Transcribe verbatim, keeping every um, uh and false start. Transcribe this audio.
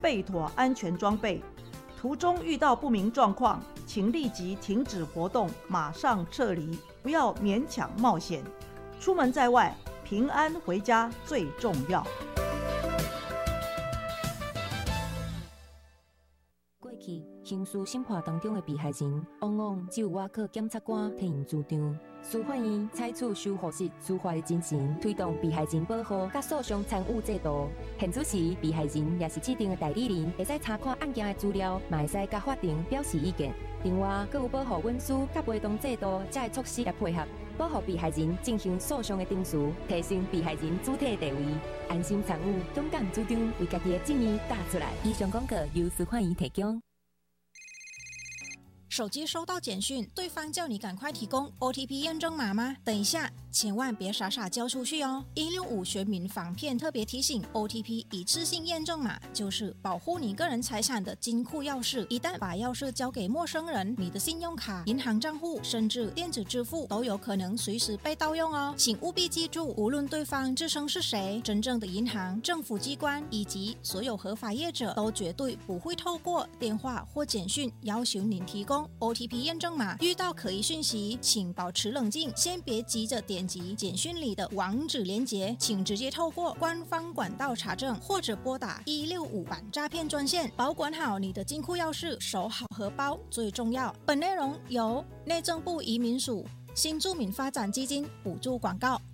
备妥安全装备。途中遇到不明状况，请立即停止活动，马上撤离，不要勉强冒险。出门在外，平安回家最重要。 过去刑事审判当中的被害人，往往只有外科检察官替因主张。司法院采取守护式司法的精神，推动被害人保护甲诉讼参与制度。现此时，被害人也是指定的代理人，会使查看案件的资料，嘛会使甲法庭表示意见。另外，阁有保护文书甲陪同制度，才会措施来配合，保护被害人进行诉讼的程序，提升被害人主体的地位，安心参与，勇敢主张，为家己的正义打出来。以上广告由司法院提供。 手机收到简讯，对方叫你赶快提供 O T P 验证码吗？等一下，千万别傻傻交出去哦！一六五全民防骗特别提醒 ，O T P 一次性验证码就是保护你个人财产的金库钥匙。一旦把钥匙交给陌生人，你的信用卡、银行账户甚至电子支付都有可能随时被盗用哦。请务必记住，无论对方自称是谁，真正的银行、政府机关以及所有合法业者都绝对不会透过电话或简讯要求您提供O T P 验证码。遇到可疑讯息，请保持冷静，先别急着点击简讯里的网址连结，请直接透过官方管道查证，或者拨打一六五反诈骗专线，保管好你的金库钥匙，守好荷包最重要。本内容由内政部移民署新住民发展基金补助广告。